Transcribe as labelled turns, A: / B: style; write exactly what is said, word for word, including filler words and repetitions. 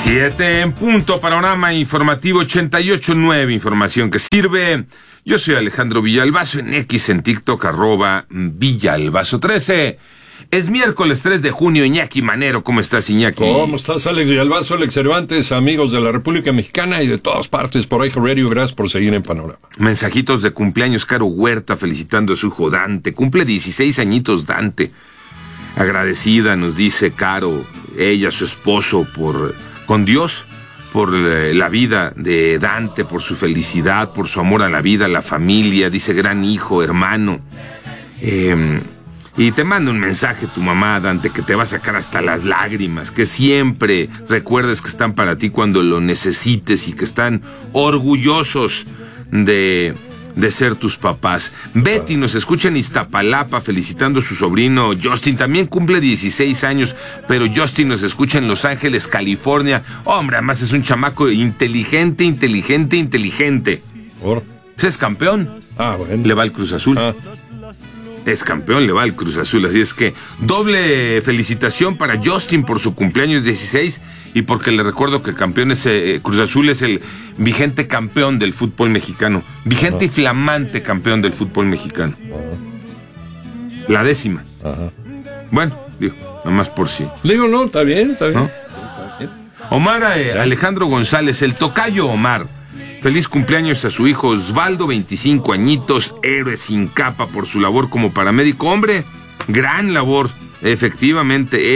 A: Siete en punto, panorama informativo ochenta y ocho punto nueve, información que sirve. Yo soy Alejandro Villalbazo, en X, en TikTok, arroba Villalbazo trece. Es miércoles tres de junio, Iñaki Manero. ¿Cómo estás, Iñaki?
B: ¿Cómo estás, Alex Villalbazo, Alex Cervantes, amigos de la República Mexicana y de todas partes por Eje Radio? Gracias por seguir en Panorama.
A: Mensajitos de cumpleaños, Caro Huerta felicitando a su hijo Dante. Cumple dieciséis añitos Dante. Agradecida, nos dice Caro, ella, su esposo, por con Dios, por la vida de Dante, por su felicidad, por su amor a la vida, a la familia. Dice, gran hijo, hermano. Eh... Y te manda un mensaje tu mamá, Dante, que te va a sacar hasta las lágrimas, que siempre recuerdes que están para ti cuando lo necesites y que están orgullosos de, de ser tus papás. Betty nos escucha en Iztapalapa felicitando a su sobrino Justin, también cumple dieciséis años, pero Justin nos escucha en Los Ángeles, California. Hombre, además es un chamaco inteligente, inteligente, inteligente.
B: ¿Por?
A: Es campeón.
B: Ah, bueno.
A: Le va al Cruz Azul.
B: Ah.
A: Es campeón, le va al Cruz Azul, así es que doble felicitación para Justin por su cumpleaños dieciséis y porque le recuerdo que campeón es, eh, Cruz Azul es el vigente campeón del fútbol mexicano, vigente uh-huh. y flamante campeón del fútbol mexicano. Uh-huh. La décima. Uh-huh. Bueno, digo, nada más por sí.
B: Digo, no, está bien, está bien. ¿No?
A: Está bien. Omar eh, Alejandro González, el tocayo Omar. Feliz cumpleaños a su hijo Osvaldo, veinticinco añitos, héroe sin capa por su labor como paramédico. Hombre, gran labor, efectivamente.